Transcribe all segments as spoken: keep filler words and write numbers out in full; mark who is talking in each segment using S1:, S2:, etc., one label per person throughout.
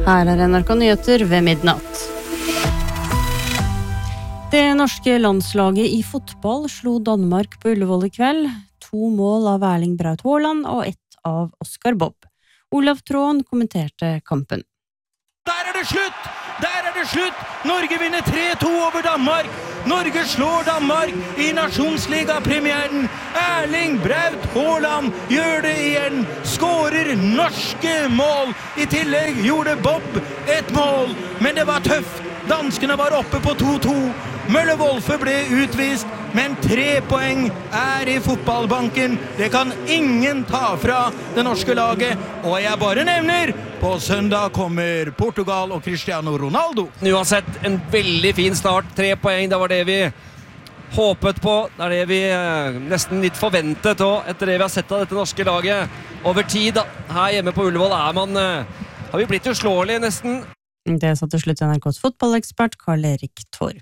S1: Her er N R K Nyheter ved midnatt. Det norske landslaget i fotball slo Danmark på Ullevål i kveld. To mål av Erling Braut Haaland og ett av Oscar Bob. Olav Tråen kommenterte kampen.
S2: Der er det slutt! Der er det slutt! Norge vinner tre to over Danmark! Norge slår Danmark i nasjonsligapremieren! Erling Braut Haaland gjør det igjen! Skårer norske mål! I tillegg gjorde Bob et mål, men det var tøft! Danskene var oppe på to to. Mølle Wolfe ble utvist, men tre poeng er i fotballbanken. Det kan ingen ta fra det norske laget. Og jeg bare nevner, på søndag kommer Portugal og Cristiano Ronaldo.
S3: Uansett, en veldig fin start. Tre poeng, det var det vi håpet på. Det er det vi eh, nesten litt forventet og etter det vi har sett av dette norske laget. Over tid, da, her hjemme på Ullevål er man, eh, har vi blitt uslåelige nesten.
S1: Det sa til slutt N R K's fotballekspert Karl Erik Torp.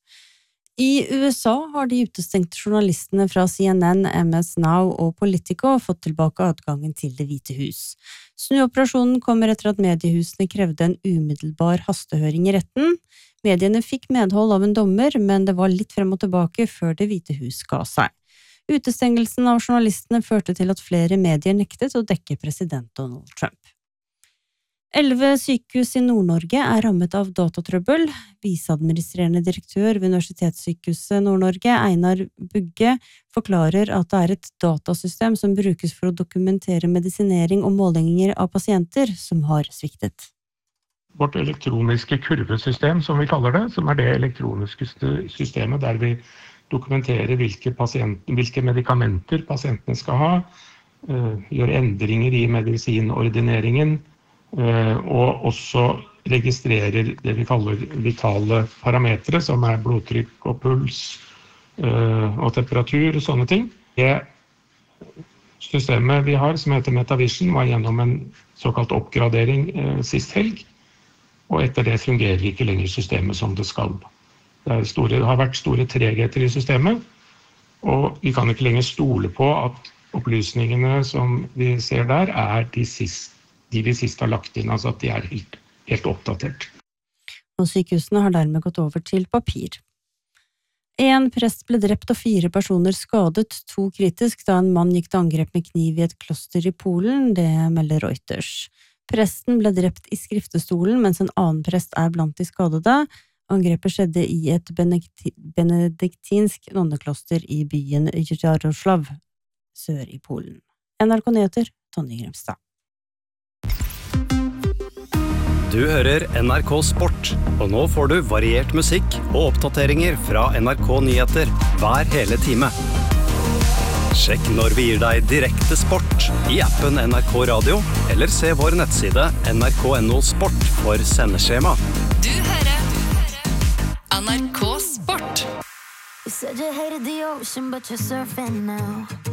S1: I U S A har de utestengte journalistene fra C N N, M S Now og Politico fått tilbake adgangen til Det hvite hus. Snuoperasjonen kommer etter at mediehusene krevde en umiddelbar hastehøring i retten. Mediene fikk medhold av en dommer, men det var litt frem og tilbake før Det hvite hus ga seg. Utestengelsen av journalistene førte til at flere medier nektet å dekke president Donald Trump. Elleve sykehus i Nord-Norge er rammet av datatrøbbel. Viseadministrerende direktør ved Universitetssykehuset Nord-Norge, Einar Bugge, forklarer at det er et datasystem som brukes for å dokumentere medisinering og målinger av pasienter som har sviktet.
S4: Vårt elektroniske kurvesystem, som vi kaller det, som er det elektroniske systemet der vi dokumenterer hvilke, pasient, hvilke medikamenter pasientene skal ha, gjør endringer i medisinordineringen, og også registrerer det vi kaller vitale parametre, som er blodtrykk og puls og temperatur og sånne ting. Det systemet vi har, som heter MetaVision, var gjennom en såkalt oppgradering sist helg, og etter det fungerer ikke lenger systemet som det skal. Det, er store, det har vært store tregheter i systemet, og vi kan ikke lenger stole på at opplysningene som vi ser der er de siste de vi sist har lagt inn, altså at de er helt, helt oppdatert.
S1: Og sykehusene har dermed gått over til papir. En prest ble drept og fire personer skadet, to kritisk, da en mann gikk til angrep med kniv i et kloster i Polen, det melder Reuters. Presten ble drept i skriftestolen, mens en annen prest er blant de skadede. Angrepet skjedde i et benediktinsk nonnekloster i byen Jaroslav, sør i Polen. N R K Nyheter, Tonje Grimstad.
S5: Du hører N R K Sport, og nå får du variert musikk og oppdateringer fra N R K Nyheter hver hele time. Sjekk når vi gir deg direkte sport i appen N R K Radio, eller se vår nettside N R K punktum N O Sport for sendeskjema.
S6: Du hører N R K Sport.
S7: You said you hated the ocean, but you're surfing now.